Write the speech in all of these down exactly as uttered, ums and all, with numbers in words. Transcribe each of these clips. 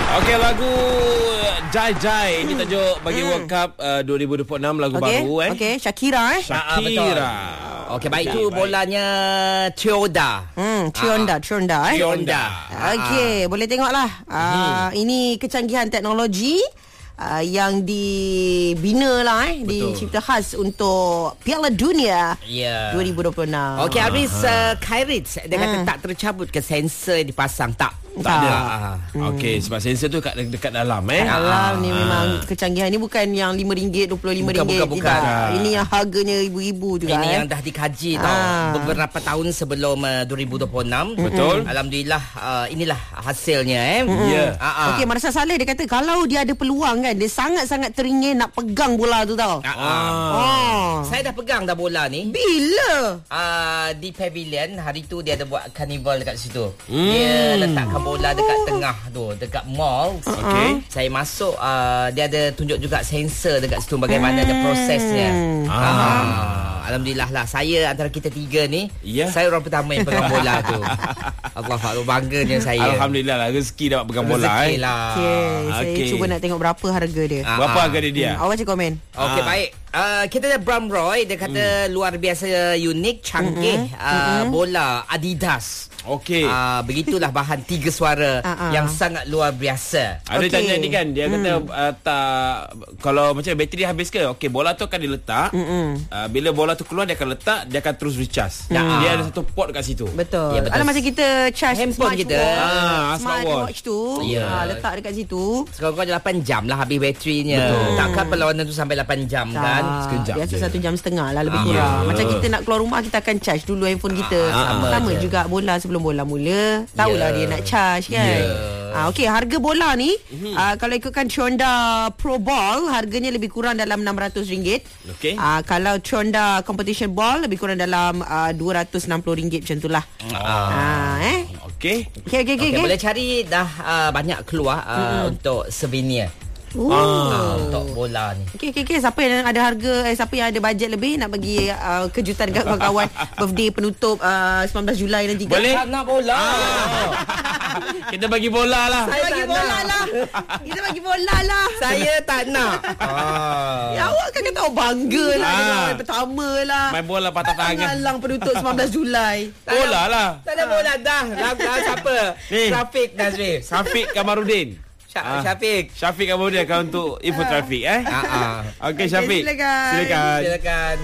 Okey, lagu Jai Jai ini tajuk bagi hmm. World Cup uh, dua ribu dua puluh enam, lagu okay. baru eh. Okey, Shakira eh. Shakira. Okey, baik itu bolanya Tionda. Hmm, Tionda, Tionda eh. Tionda. Okey, boleh tengoklah. Uh, hmm. Ini kecanggihan teknologi Uh, yang dibina lah eh, dicipta khas untuk Piala Dunia yeah. dua ribu dua puluh enam. Okey, Haris uh, Kairit dia kata hmm. tak tercabut ke sensor dipasang tak? Tak ada. Hmm. Okey, sebab sensor tu kat dekat dalam eh. Dalam ni memang kecanggihan ni bukan yang lima ringgit, dua puluh lima ringgit. Bukan, bukan, bukan. Ini yang harganya ribu-ribu juga. Ini eh. yang dah dikaji tau. Beberapa tahun sebelum uh, dua ribu dua puluh enam. Betul. Alhamdulillah uh, inilah hasilnya eh. Ya. Yeah. Okey, Marsa Saleh dia kata kalau dia ada peluang kan, dia sangat-sangat teringin nak pegang bola tu tau. Ah. Oh. Saya dah pegang dah bola ni. Bila? Uh, di pavilion hari tu dia ada buat karnival dekat situ. Hmm. Dia letakkan bola dekat tengah tu, dekat mall. Okey. Saya masuk uh, dia ada tunjuk juga sensor dekat situ bagaimana ada prosesnya. Ah. Ah. Alhamdulillah lah, saya antara kita tiga ni, yeah. saya orang pertama yang pegang bola tu. Allah Akbar, bangganya saya. Alhamdulillah lah, rezeki dapat pegang bola rezeki eh. lah. Okay, saya okay. cuba nak tengok berapa harga dia. Ah. Berapa harga dia dia? Hmm, awak cakap komen. Okey, Ah. baik. Uh, kita ada Bram Roy, dia kata hmm. luar biasa unik, canggih. Mm-hmm. Uh, mm-hmm. Bola Adidas. Okey. Uh, begitulah bahan tiga suara uh-uh. yang sangat luar biasa. Ada okay. tanya ni kan, dia kata hmm. uh, tak, kalau macam bateri habis ke, okey, bola tu akan diletak. Uh, bila bola tu keluar, dia akan letak, dia akan terus recharge. Ya. Dia ada satu port kat situ. Betul. Ya, betul. Alah, macam kita charge handphone smart kita. watch, Ah, smart watch. watch tu. Ya. Ha, letak dekat situ. Sekarang lapan jam lah habis baterinya. Betul. Takkan perlawanan tu sampai lapan jam Tak. kan? Sekejap Biasa je. satu jam setengah lah, lebih Ah, kurang. ya. Macam kita nak keluar rumah, kita akan charge dulu handphone kita. Ah, Sama, sama je. juga bola sebelum bola mula. Tahulah Ya. dia nak charge kan. Ya. Ah, okey, harga bola ni mm-hmm. ah, kalau ikutkan Tionda Pro Ball, harganya lebih kurang dalam enam ratus ringgit. Okey. Ah, kalau Tionda Competition Ball lebih kurang dalam ah, dua ratus enam puluh ringgit macam itulah. Ah. Ah, eh. Okey. Okey, okey, okey. Okay, boleh cari dah uh, banyak keluar uh, hmm. untuk souvenir. Oh. Ah, untuk bola ni. Okey, okey, okey. Siapa yang ada harga, eh, siapa yang ada bajet lebih nak bagi uh, kejutan dekat kawan-kawan birthday penutup uh, sembilan belas Julai nanti. Boleh? Tak nak bola. Ah. Kita bagi bola lah. Kita bagi tak bola nak. lah. Kita bagi bola lah. Saya tak nak. Ah. Ya, awak kan kata awak bangga lah Ah. dengan orang pertama lah. Main bola patah tangan. Ngalang penutup sembilan belas Julai. Bola lah. Tak ada bola dah. Dah, dah siapa? Ni. Rafiq Nazri. Syafiq Kamarudin. Sya- Ah. Syafiq. Syafiq Kamarudin akan untuk info trafik eh. Ah, ah. Okey, Syafiq. silakan. Silakan. Silakan.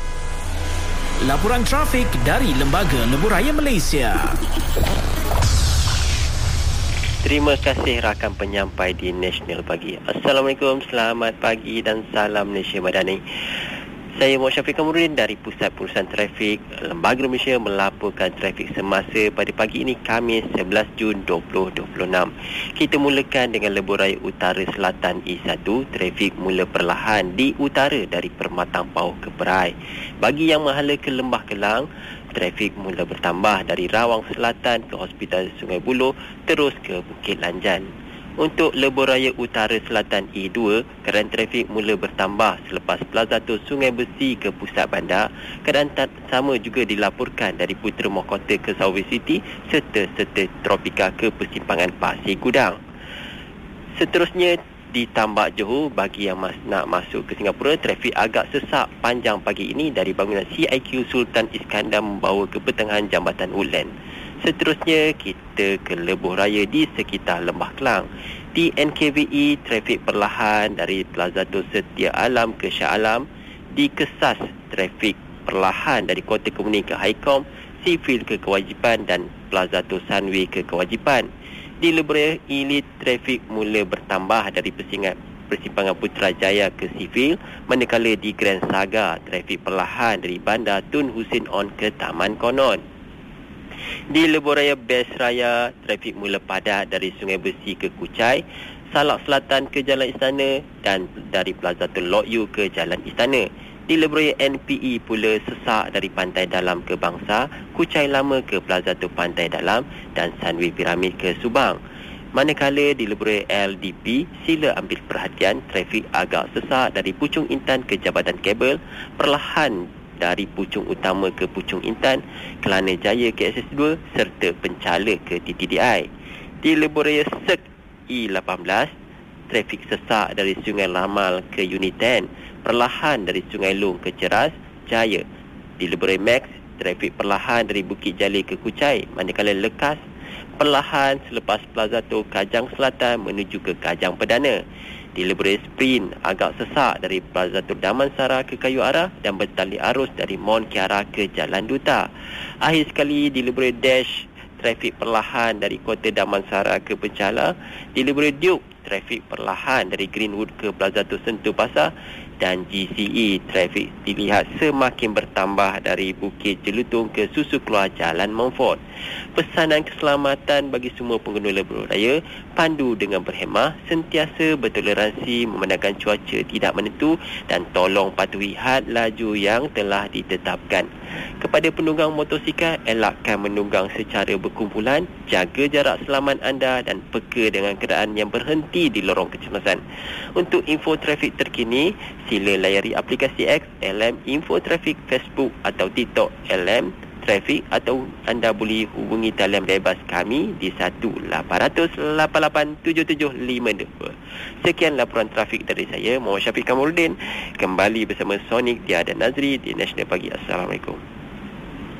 Laporan trafik dari Lembaga Lebuhraya Malaysia. Terima kasih rakan penyampai di National Pagi. Assalamualaikum, selamat pagi dan salam Malaysia Madani. Saya Muhammad Syafiq Kamarudin dari Pusat Pengurusan Trafik Lembaga Malaysia melaporkan trafik semasa pada pagi ini Khamis sebelas Jun dua ribu dua puluh enam. Kita mulakan dengan lebuh raya utara selatan E satu. Trafik mula perlahan di utara dari Permatang Pauh ke Perai. Bagi yang menghala ke Lembah Kelang, trafik mula bertambah dari Rawang Selatan ke Hospital Sungai Buloh terus ke Bukit Lanjan. Untuk lebuh raya utara selatan E dua, keadaan trafik mula bertambah selepas Plaza Tol Sungai Besi ke pusat bandar. Keadaan sama juga dilaporkan dari Putera Mahkota ke South City serta serta Tropika ke persimpangan Pasir Gudang. Seterusnya di Tambak Johor, bagi yang mas, nak masuk ke Singapura, trafik agak sesak panjang pagi ini dari bangunan C I Q Sultan Iskandar membawa ke pertengahan Jambatan Woodland. Seterusnya kita ke lebuh raya di sekitar Lembah Kelang. Di N K V E, trafik perlahan dari Plaza Tol Setia Alam ke Shah Alam. Di Kesas, trafik perlahan dari Kota Kemuning ke Haikom, Sivil ke Kewajipan dan Plaza Tol Sunway ke Kewajipan. Di lebuh raya Ilit, trafik mula bertambah dari persingat persimpangan Putrajaya ke Sivil, manakala di Grand Saga, trafik perlahan dari Bandar Tun Hussein On ke Taman Konon. Di lebuh raya Best Raya, trafik mula padat dari Sungai Besi ke Kuchai, Salak Selatan ke Jalan Istana dan dari Plaza Tun Lok Yu ke Jalan Istana. Di lebuh raya N P E pula sesak dari Pantai Dalam ke Bangsa, Kuchai Lama ke Plaza Tun Pantai Dalam dan Sunway Piramid ke Subang. Manakala di lebuh raya L D P, sila ambil perhatian, trafik agak sesak dari Puchong Intan ke Jabatan Kabel, perlahan dari Puchong Utama ke Puchong Intan, Kelana Jaya ke S S dua serta Penchala ke T T D I. Di lebuh raya Sek E lapan belas, trafik sesak dari Sungai Lamal ke Unit sepuluh, perlahan dari Sungai Long ke Ceras Jaya. Di Leburai Max, trafik perlahan dari Bukit Jalil ke Kuchai, manakala lekas perlahan selepas Plaza Tol Kajang Selatan menuju ke Kajang Perdana. Di Leburai Sprint, agak sesak dari Plaza Tol Damansara ke Kayu Arah dan bertali arus dari Mont Kiara ke Jalan Duta. Akhir sekali, di Leburai Dash, trafik perlahan dari Kota Damansara ke Penchala. Di Leburai Duke, trafik perlahan dari Greenwood ke Plaza Tol Sentul Pasar. Dan G C E, trafik dilihat semakin bertambah dari Bukit Jelutong ke Susu Keluar Jalan Montfort. Pesanan keselamatan bagi semua pengguna lebuh raya, pandu dengan berhemah, sentiasa bertoleransi memandangkan cuaca tidak menentu dan tolong patuhi had laju yang telah ditetapkan. Kepada penunggang motosikal, elakkan menunggang secara berkumpulan, jaga jarak selamat anda dan peka dengan kenderaan yang berhenti di lorong kecemasan. Untuk info trafik terkini, sila layari aplikasi X, L M Info Trafik, Facebook atau TikTok L M Trafik, atau anda boleh hubungi talian bebas kami di satu lapan kosong kosong lapan lapan tujuh tujuh lima dua. Sekian laporan trafik dari saya, Muhammad Syafiq Kamarudin. Kembali bersama Sonic, Dia dan Nazri di National Pagi. Assalamualaikum.